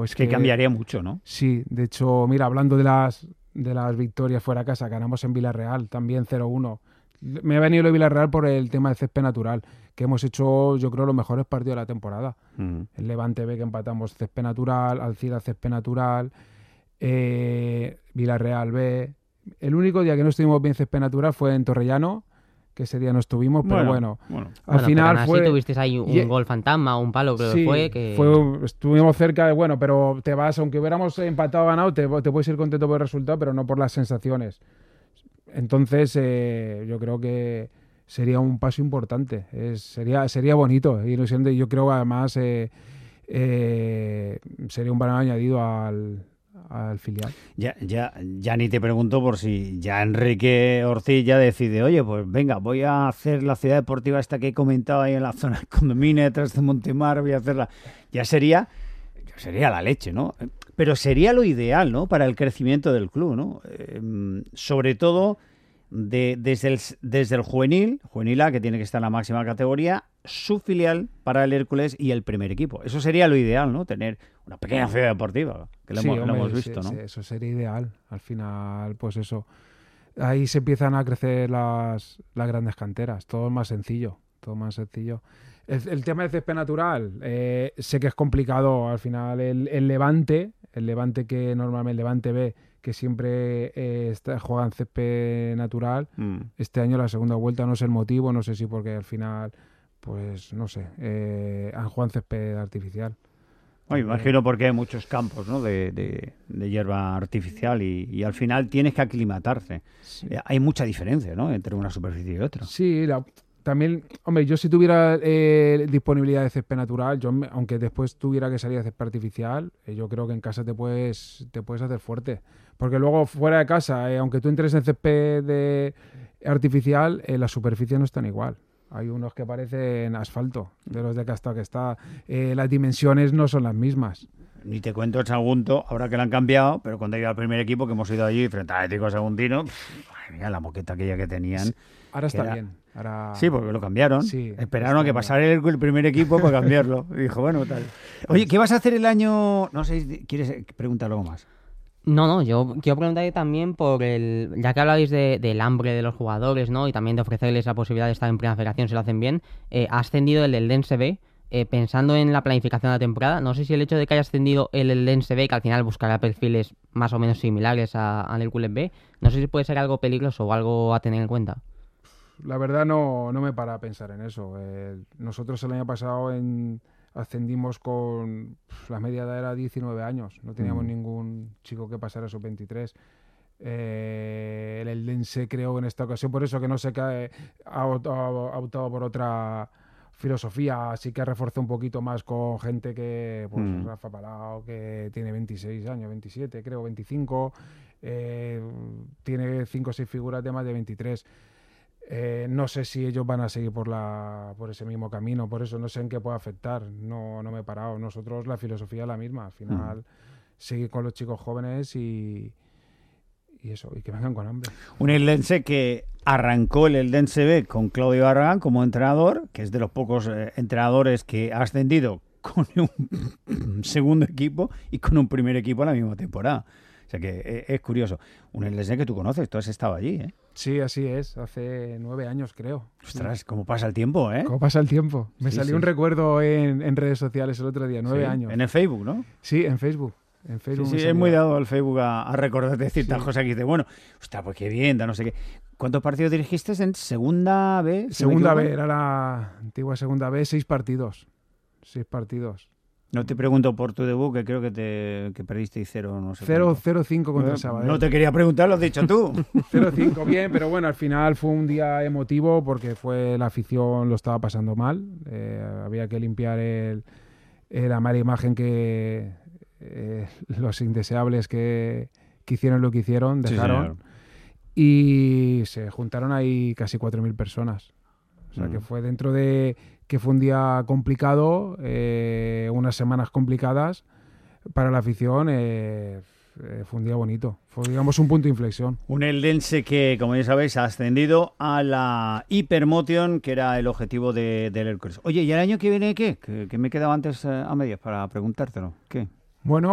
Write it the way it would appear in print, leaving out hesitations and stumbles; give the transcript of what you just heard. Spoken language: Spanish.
es que cambiaría mucho, ¿no? Sí, de hecho, mira, hablando de las victorias fuera de casa, ganamos en Villarreal, también 0-1. Me ha venido lo de Villarreal por el tema del césped natural, que hemos hecho, yo creo, los mejores partidos de la temporada. El Levante B, que empatamos césped natural, Alcira césped natural, Villarreal B. El único día que no estuvimos bien césped natural fue en Torrellano, que ese día no estuvimos, pero bueno. Al final pero fue... así tuvisteis ahí un gol fantasma, un palo, creo sí, que fue. Estuvimos cerca de, bueno, pero te vas, aunque hubiéramos empatado o ganado, te puedes ir contento por el resultado, pero no por las sensaciones. Entonces, yo creo que sería un paso importante. Sería bonito. Y yo creo que además sería un valor añadido al filial. Ya ni te pregunto por si ya Enrique Ortiz ya decide, oye, pues venga, voy a hacer la ciudad deportiva esta que he comentado ahí en la zona del condominio detrás de Montemar, voy a hacerla. Ya sería la leche, ¿no? Pero sería lo ideal, ¿no? Para el crecimiento del club, ¿no? Sobre todo desde el juvenil A, que tiene que estar en la máxima categoría, su filial para el Hércules y el primer equipo. Eso sería lo ideal, ¿no? Tener una pequeña ciudad deportiva, que lo hemos visto, ¿no? Sí, eso sería ideal. Al final, pues eso. Ahí se empiezan a crecer las grandes canteras. Todo es más sencillo. El tema del césped natural, sé que es complicado. Al final, el Levante que normalmente el Levante B, que siempre juega en césped natural, este año la segunda vuelta no sé el motivo, no sé si porque al final, pues no sé, han jugado en césped artificial. Me imagino porque hay muchos campos, ¿no? de hierba artificial y al final tienes que aclimatarte. Sí. Hay mucha diferencia, ¿no? Entre una superficie y otra. Sí, también, hombre, yo si tuviera disponibilidad de césped natural, aunque después tuviera que salir de césped artificial, yo creo que en casa te puedes hacer fuerte. Porque luego fuera de casa, aunque tú entres en césped artificial, las superficies no están igual. Hay unos que parecen asfalto, de los de casta que está. Las dimensiones no son las mismas. Ni te cuento el Sagunto, ahora que lo han cambiado, pero cuando he ido al primer equipo, que hemos ido allí frente al Atlético Saguntino, mira la moqueta aquella que tenían. Ahora está bien. Sí, porque lo cambiaron. Sí, esperaron a que pasara el primer equipo para cambiarlo. Y dijo, bueno, tal. Oye, ¿qué vas a hacer el año...? No sé, ¿quieres preguntar algo más? No, yo quiero preguntarle también ya que hablabais del hambre de los jugadores, ¿no? Y también de ofrecerles la posibilidad de estar en Primera Federación si lo hacen bien. Ha ascendido el Eldense B, pensando en la planificación de la temporada. No sé si el hecho de que haya ascendido el Eldense B, que al final buscará perfiles más o menos similares al Hércules B, no sé si puede ser algo peligroso o algo a tener en cuenta. La verdad no me para a pensar en eso. Nosotros el año pasado ascendimos con la media de edad era 19 años. No teníamos ningún chico que pasara esos 23. El Eldense creo en esta ocasión, por eso que no sé qué ha optado por otra filosofía, así que reforzó un poquito más con gente que, pues Rafa Palau, que tiene 26 años, 27 creo, 25, tiene 5 o 6 figuras de más de 23. No sé si ellos van a seguir por ese mismo camino, por eso no sé en qué puede afectar, no me he parado. Nosotros la filosofía es la misma, al final seguir con los chicos jóvenes y eso, y que vengan con hambre. Un Eldense que arrancó el Eldense B con Claudio Barragán como entrenador, que es de los pocos entrenadores que ha ascendido con un segundo equipo y con un primer equipo en la misma temporada. O sea que es curioso. Un Eldense que tú conoces, tú has estado allí, ¿eh? Sí, así es. Hace 9 años, creo. Ostras, sí. ¿Cómo pasa el tiempo, eh? ¿Cómo pasa el tiempo? Me salió un recuerdo en redes sociales el otro día, 9 años. En el Facebook, ¿no? Sí, en Facebook. Sí, es muy dado al Facebook a recordarte ciertas cosas que dices, bueno, ostras, pues qué bien, no sé qué. ¿Cuántos partidos dirigiste en Segunda B? Segunda B, era la antigua Segunda B, 6 partidos. 6 partidos. No te pregunto por tu debut, que creo que perdiste 0, no sé. 0-5 contra el Sabadell. No te quería preguntar, lo has dicho tú. 0-5, bien, pero bueno, al final fue un día emotivo porque la afición lo estaba pasando mal. Había que limpiar la mala imagen que los indeseables que hicieron lo que hicieron, dejaron. Sí, y se juntaron ahí casi 4.000 personas. O sea, que fue dentro de que fue un día complicado, unas semanas complicadas para la afición, fue un día bonito. Fue, digamos, un punto de inflexión. Un Eldense que, como ya sabéis, ha ascendido a la Hypermotion, que era el objetivo del Hércules. Oye, ¿y el año que viene qué? Que me he quedado antes a medias para preguntártelo. ¿Qué? Bueno,